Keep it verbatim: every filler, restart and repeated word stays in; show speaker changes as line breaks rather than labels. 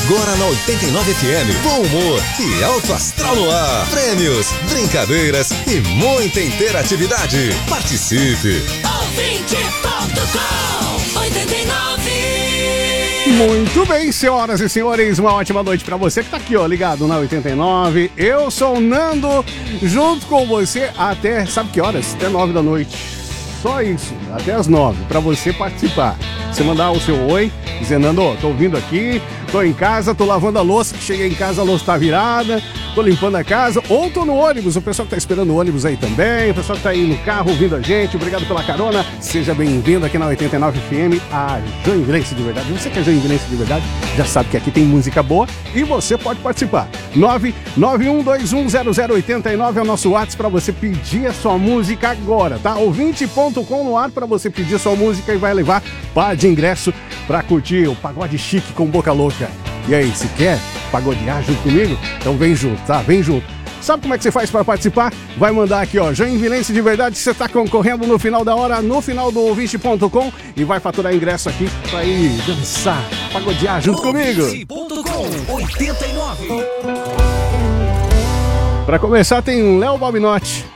Agora na oitenta e nove F M, bom humor e alto astral no ar. Prêmios, brincadeiras e muita interatividade. Participe!
ouvinte ponto com oitenta e nove.
Muito bem, senhoras e senhores, uma ótima noite pra você que tá aqui, ó, ligado na oitenta e nove. Eu sou o Nando, junto com você até, sabe que horas? Até nove da noite. Só isso, até as nove, pra você participar. Você mandar o seu oi, dizendo, Nando, tô ouvindo aqui, tô em casa, tô lavando a louça, que cheguei em casa, a louça tá virada, tô limpando a casa, ou tô no ônibus, o pessoal que tá esperando o ônibus aí também, o pessoal que tá aí no carro ouvindo a gente, obrigado pela carona, seja bem-vindo aqui na oitenta e nove F M, a Joinvilense de verdade. Você que é Joinvilense de verdade, já sabe que aqui tem música boa e você pode participar. nove nove um dois um zero zero oito nove é o nosso WhatsApp pra você pedir a sua música agora, tá? ouvinte ponto com no ar pra você pedir a sua música e vai levar par de ingresso pra curtir o pagode chique com Boca Louca. E aí, se quer pagodear junto comigo? Então vem junto, tá? Vem junto. Sabe como é que você faz para participar? Vai mandar aqui, ó, Joinvilense de verdade, você tá concorrendo no final da hora, no final do ouvinte ponto com e vai faturar ingresso aqui pra ir dançar, pagodear junto comigo.
ouvinte ponto com oitenta e nove.
Pra começar tem um Léo Bobinotti.